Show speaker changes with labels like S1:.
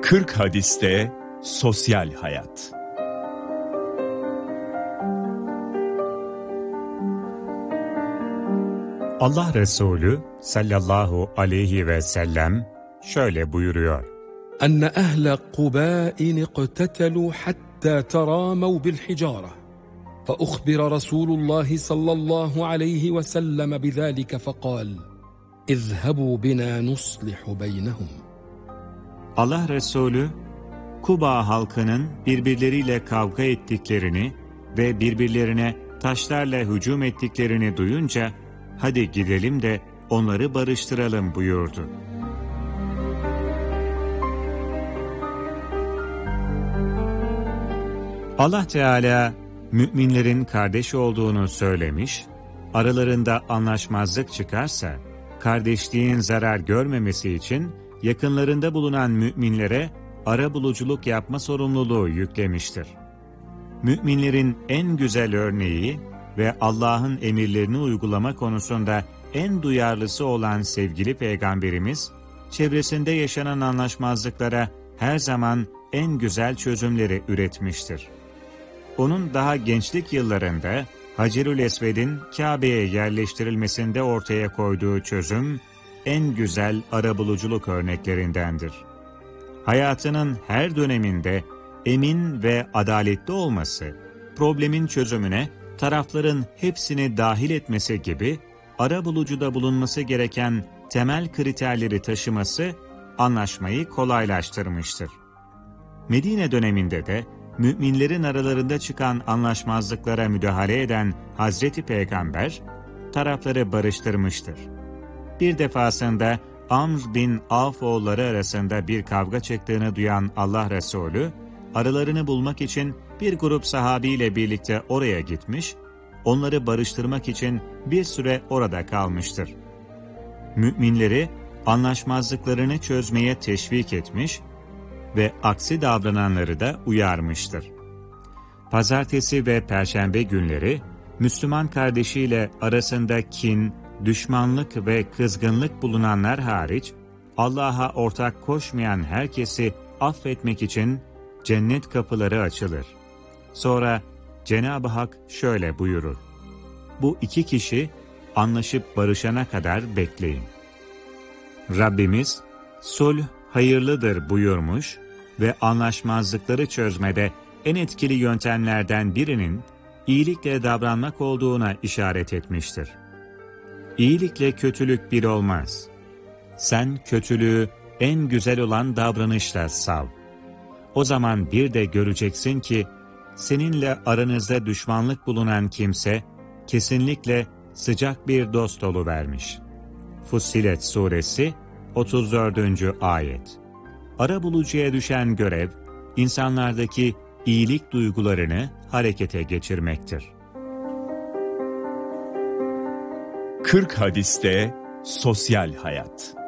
S1: 40 hadiste sosyal hayat.
S2: Allah Resulü sallallahu aleyhi ve sellem şöyle buyuruyor.
S3: أن أهل قباء اقتتلوا حتى تراموا بالحجارة فأخبر رسول الله صلى الله عليه وسلم بذلك فقال اذهبوا بنا نصلح بينهم.
S2: Allah Resulü Kuba halkının birbirleriyle kavga ettiklerini ve birbirlerine taşlarla hücum ettiklerini duyunca hadi gidelim de onları barıştıralım buyurdu. Allah Teala müminlerin kardeş olduğunu söylemiş, aralarında anlaşmazlık çıkarsa kardeşliğin zarar görmemesi için yakınlarında bulunan müminlere arabuluculuk yapma sorumluluğu yüklemiştir. Müminlerin en güzel örneği ve Allah'ın emirlerini uygulama konusunda en duyarlısı olan sevgili Peygamberimiz, çevresinde yaşanan anlaşmazlıklara her zaman en güzel çözümleri üretmiştir. Onun daha gençlik yıllarında Hacerül Esved'in Kabe'ye yerleştirilmesinde ortaya koyduğu çözüm, en güzel arabuluculuk örneklerindendir. Hayatının her döneminde emin ve adaletli olması, problemin çözümüne tarafların hepsini dahil etmesi gibi arabulucuda bulunması gereken temel kriterleri taşıması anlaşmayı kolaylaştırmıştır. Medine döneminde de müminlerin aralarında çıkan anlaşmazlıklara müdahale eden Hazreti Peygamber tarafları barıştırmıştır. Bir defasında Amr bin Avf oğulları arasında bir kavga çıktığını duyan Allah Resulü, aralarını bulmak için bir grup sahabiyle birlikte oraya gitmiş, onları barıştırmak için bir süre orada kalmıştır. Müminleri anlaşmazlıklarını çözmeye teşvik etmiş ve aksi davrananları da uyarmıştır. Pazartesi ve Perşembe günleri, Müslüman kardeşiyle arasında kin, düşmanlık ve kızgınlık bulunanlar hariç, Allah'a ortak koşmayan herkesi affetmek için cennet kapıları açılır. Sonra Cenab-ı Hak şöyle buyurur: bu iki kişi anlaşıp barışana kadar bekleyin. Rabbimiz, sulh hayırlıdır buyurmuş ve anlaşmazlıkları çözmede en etkili yöntemlerden birinin iyilikle davranmak olduğuna işaret etmiştir. İyilikle kötülük bir olmaz. Sen kötülüğü en güzel olan davranışla sav. O zaman bir de göreceksin ki seninle aranızda düşmanlık bulunan kimse kesinlikle sıcak bir dost oluvermiş. Fussilet Suresi 34. Ayet. Arabulucuya düşen görev, insanlardaki iyilik duygularını harekete geçirmektir.
S1: 40 hadiste sosyal hayat.